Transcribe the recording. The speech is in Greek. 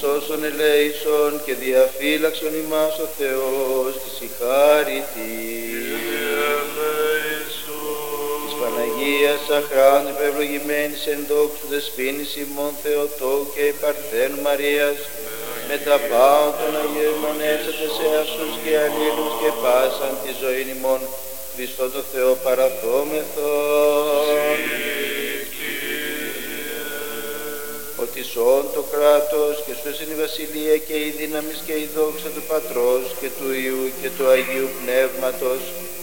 σώσον ελέησον και διαφύλαξον ημάς ο Θεός της η χάρη της Παναγίας αχράντου υπευλογημένης εν δόξου δεσποίνης ημών Θεοτόου και η Παρθένου Μαρίας, με τα πάω των Αγίων μονεύσατε σε αυτούς και αλλήλους και πάσαν τη ζωή ημών Χριστό το Θεό παραθόμεθον. Ότι σών το κράτος και σου είναι η βασιλεία και η δύναμις και η δόξα του Πατρός και του Υιού και του Αγίου Πνεύματος